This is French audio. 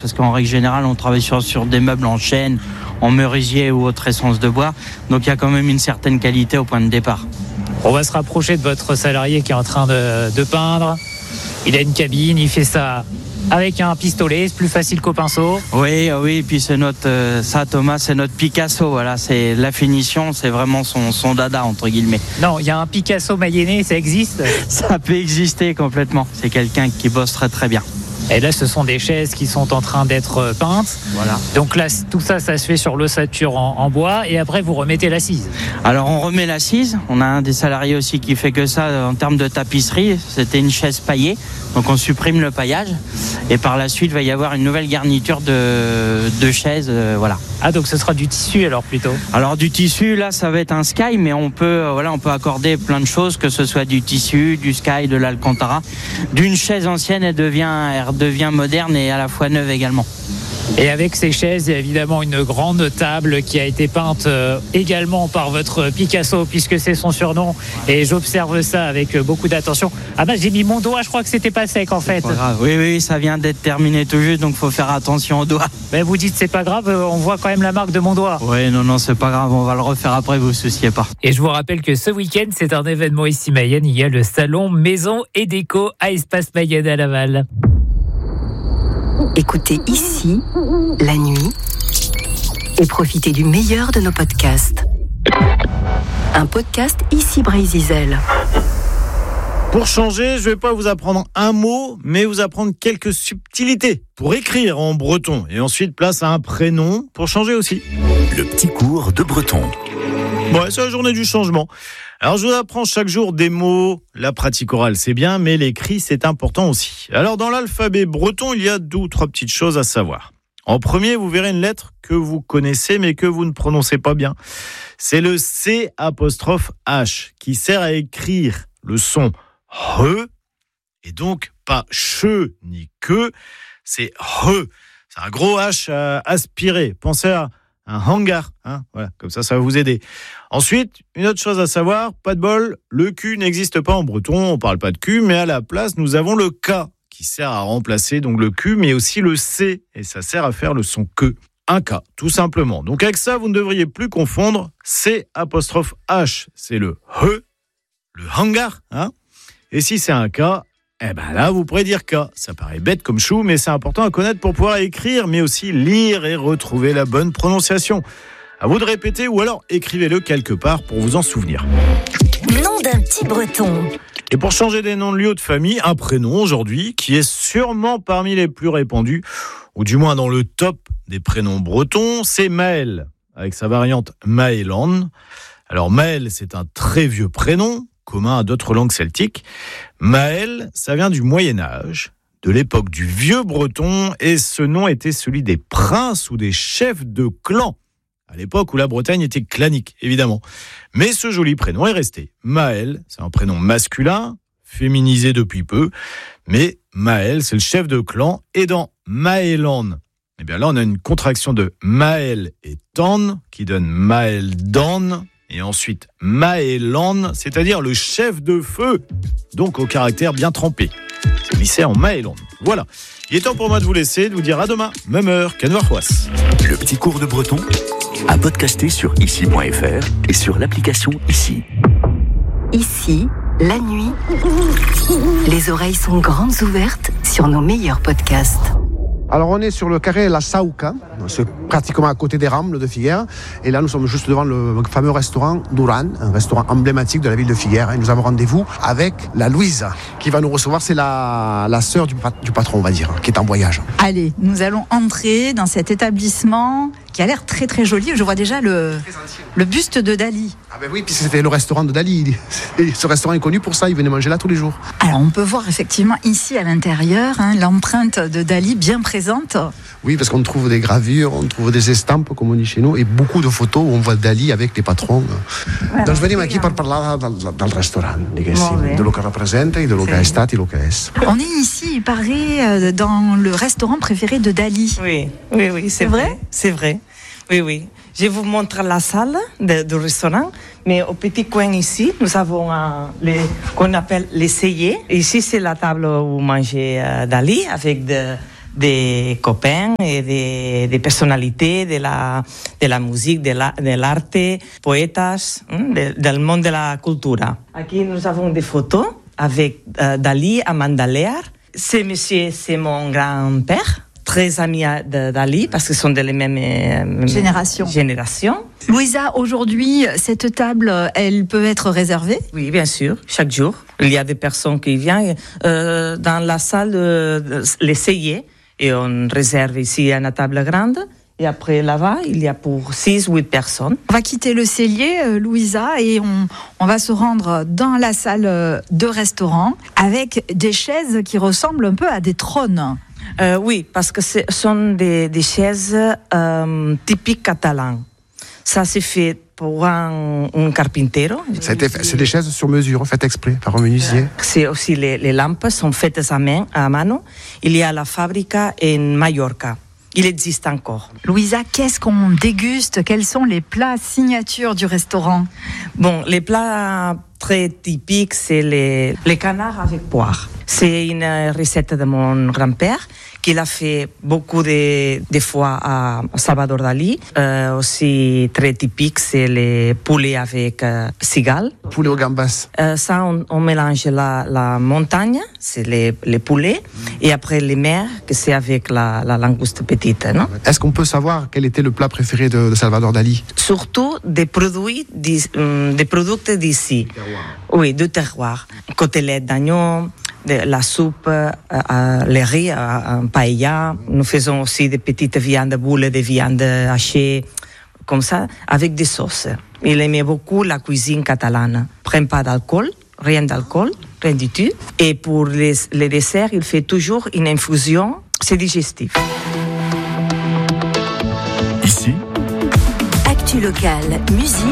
parce qu'en règle générale, on travaille sur des meubles en chêne, en merisier ou autre essence de bois. Donc il y a quand même une certaine qualité au point de départ. On va se rapprocher de votre salarié qui est en train de peindre. Il a une cabine, il fait ça avec un pistolet, c'est plus facile qu'au pinceau. Oui, et puis c'est Thomas, c'est notre Picasso. Voilà, c'est la finition, c'est vraiment son dada entre guillemets. Non, il y a un Picasso mayennais, ça existe. Ça peut exister complètement. C'est quelqu'un qui bosse très très bien. Et là, ce sont des chaises qui sont en train d'être peintes. Voilà. Donc là, tout ça, ça se fait sur l'ossature en bois. Et après, vous remettez l'assise. Alors, on remet l'assise. On a un des salariés aussi qui fait que ça en termes de tapisserie. C'était une chaise paillée. Donc, on supprime le paillage. Et par la suite, il va y avoir une nouvelle garniture de chaises. Voilà. Ah, donc ce sera du tissu alors plutôt. Alors, du tissu, là, ça va être un sky. Mais on peut accorder plein de choses, que ce soit du tissu, du sky, de l'alcantara. D'une chaise ancienne, elle devient moderne et à la fois neuve également. Et avec ces chaises, il y a évidemment une grande table qui a été peinte également par votre Picasso, puisque c'est son surnom. Et j'observe ça avec beaucoup d'attention. Ah bah j'ai mis mon doigt, je crois que c'était pas sec en fait. Pas grave. Oui, ça vient d'être terminé tout juste, donc faut faire attention au doigt. Mais vous dites c'est pas grave, on voit quand même la marque de mon doigt. Oui, non, c'est pas grave, on va le refaire après, vous souciez pas. Et je vous rappelle que ce week-end, c'est un événement ici Mayenne. Il y a le salon Maison et Déco à Espace Mayenne à Laval. Écoutez ici, la nuit, et profitez du meilleur de nos podcasts. Un podcast ici Brésil. Pour changer, je vais pas vous apprendre un mot, mais vous apprendre quelques subtilités pour écrire en breton. Et ensuite, place à un prénom pour changer aussi. Le petit cours de breton. Ouais, c'est la journée du changement. Alors, je vous apprends chaque jour des mots. La pratique orale, c'est bien, mais l'écrit, c'est important aussi. Alors, dans l'alphabet breton, il y a 2 ou 3 petites choses à savoir. En premier, vous verrez une lettre que vous connaissez, mais que vous ne prononcez pas bien. C'est le C''H, qui sert à écrire le son RE, et donc pas CHE ni QUE, c'est RE. C'est un gros H à aspirer. Pensez à un hangar, voilà, comme ça va vous aider. Ensuite, une autre chose à savoir, pas de bol, le Q n'existe pas en breton, on parle pas de Q, mais à la place, nous avons le K, qui sert à remplacer donc le Q, mais aussi le C, et ça sert à faire le son que. Un K, tout simplement. Donc avec ça, vous ne devriez plus confondre C''H, c'est le HE, le hangar, et si c'est un K, là, vous pourrez dire K. Ça paraît bête comme chou, mais c'est important à connaître pour pouvoir écrire, mais aussi lire et retrouver la bonne prononciation. À vous de répéter ou alors écrivez-le quelque part pour vous en souvenir. Nom d'un petit breton. Et pour changer des noms de lieux de famille, un prénom aujourd'hui qui est sûrement parmi les plus répandus, ou du moins dans le top des prénoms bretons, c'est Maël, avec sa variante Maëlan. Alors Maël, c'est un très vieux prénom, commun à d'autres langues celtiques. Maël, ça vient du Moyen-Âge, de l'époque du vieux breton, et ce nom était celui des princes ou des chefs de clan, à l'époque où la Bretagne était clanique, évidemment. Mais ce joli prénom est resté. Maël, c'est un prénom masculin, féminisé depuis peu, mais Maël, c'est le chef de clan, et dans Maëlan, là on a une contraction de Maël et Tan, qui donne Maëldan, et ensuite Maëlan, c'est-à-dire le chef de feu, donc au caractère bien trempé. C'est glissé en Maëlan. Voilà. Il est temps pour moi de vous laisser, de vous dire à demain, même heure, Canvarrois. Le petit cours de breton à podcaster sur ici.fr et sur l'application Ici. Ici, la nuit, les oreilles sont grandes ouvertes sur nos meilleurs podcasts. Alors on est sur le carré La Sauca, c'est pratiquement à côté des Rambles de Figueres, et là nous sommes juste devant le fameux restaurant Duran, un restaurant emblématique de la ville de Figueres, et nous avons rendez-vous avec la Louise qui va nous recevoir, c'est la sœur du patron on va dire, qui est en voyage. Allez, nous allons entrer dans cet établissement qui a l'air très très joli, je vois déjà le buste de Dali. Ah ben oui, puisque c'était le restaurant de Dali, ce restaurant est connu pour ça, il venait manger là tous les jours. Alors on peut voir effectivement ici à l'intérieur l'empreinte de Dali bien présente. Oui, parce qu'on trouve des gravures, on trouve des estampes, comme on dit chez nous, et beaucoup de photos où on voit Dali avec les patrons. Donc venim aquí per parlar del restaurant, diguéssim, de lo que representa i de lo que ha estat i lo que és. On est ici, il paraît, dans le restaurant préféré de Dali. Oui, c'est vrai. C'est vrai. Oui. Je vous montre la salle du restaurant, mais au petit coin ici, nous avons qu'on appelle les celliers. Ici, c'est la table où mangeait Dali avec des copains et des personnalités de la musique, de l'arte, poètes, del monde de la culture. Ici, nous avons des photos avec Dali à Mandaluyar. Ce monsieur, c'est mon grand-père, très ami de Dali, parce qu'ils sont de la même génération. Louisa, aujourd'hui, cette table, elle peut être réservée ? Oui, bien sûr, chaque jour. Il y a des personnes qui viennent dans la salle l'essayer et on réserve ici une table grande. Et après, là-bas, il y a pour 6-8 personnes. On va quitter le cellier, Louisa, et on va se rendre dans la salle de restaurant avec des chaises qui ressemblent un peu à des trônes. Oui, parce que ce sont des chaises typiques catalanes. Ça, c'est fait pour un carpintero. C'est des chaises sur mesure, faites exprès par un menuisier. C'est aussi les lampes sont faites à mano. Il y a la fabrique en Mallorca. Il existe encore. Louisa, qu'est-ce qu'on déguste ? Quels sont les plats signatures du restaurant ? Bon, les plats très typiques, c'est les canards avec poire. C'est une recette de mon grand-père qu'il a fait beaucoup de fois à Salvador Dali. Aussi très typique, c'est les poulets avec cigale. Poulet aux gambas. Ça, on mélange la montagne, c'est les poulets, et après les mers, que c'est avec la langouste petite. Non? Est-ce qu'on peut savoir quel était le plat préféré de Salvador Dali ? Surtout des produits d'ici. Oui, de terroir. Côtelettes d'agneau, la soupe, les riz, un paella. Nous faisons aussi des petites viandes boules, des viandes hachées, comme ça, avec des sauces. Il aimait beaucoup la cuisine catalane. Prend pas d'alcool, rien du tout. Et pour les desserts, il fait toujours une infusion, c'est digestif. Ici, Actu locale, musique.